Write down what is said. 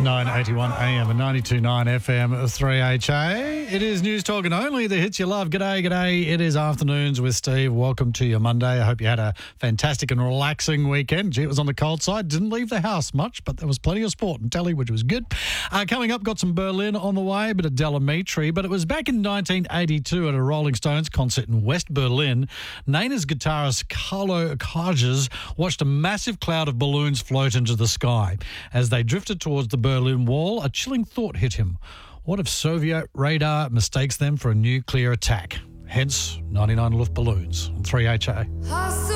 981 AM and 92.9 FM 3HA. It is News Talk and Only the hits you love. G'day, g'day. It is Afternoons with Steve. Welcome to your Monday. I hope you had a fantastic and relaxing weekend. Gee, it was on the cold side. Didn't leave the house much, but there was plenty of sport and telly, which was good. Coming up, got some Berlin on the way, a bit of Delamitri. But it was back in 1982 at a Rolling Stones concert in West Berlin. Naina's guitarist Carlo Carges watched a massive cloud of balloons float into the sky. As they drifted towards the Berlin Wall, a chilling thought hit him. What if Soviet radar mistakes them for a nuclear attack? Hence, 99 Luftballons on 3HA.